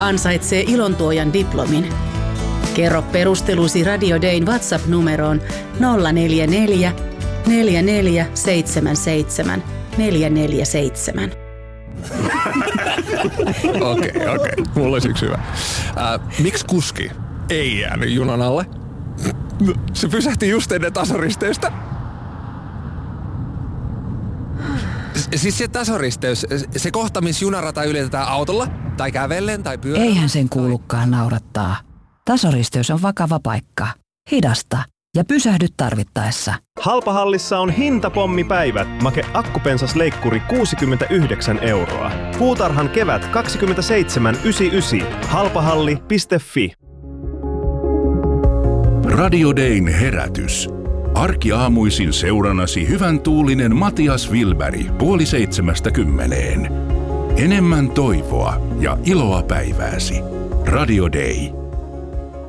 ansaitsee ilontuojan diplomin. Kerro perustelusi Radio Dayn WhatsApp-numeroon 044 4477 447. Okei. Mulla olisi yksi hyvä. Miksi kuski ei jäänyt junan alle? Se pysähti just ennen tasoristeystä. Siis se tasoristeys, se kohta, missä junarata ylitetään autolla, tai kävellen, tai pyörällä. Eihän sen kuulukaan naurattaa. Tasoristeys on vakava paikka. Hidasta ja pysähdy tarvittaessa. Halpahallissa on hintapommipäivät. Make akkupensasleikkuri 69 €. Puutarhan kevät 27,99. Halpahalli.fi. Radio Dayn herätys. Arkiaamuisin seurannasi hyvän tuulinen Matias Wilberg 6:30. Enemmän toivoa ja iloa päivääsi. Radio Day.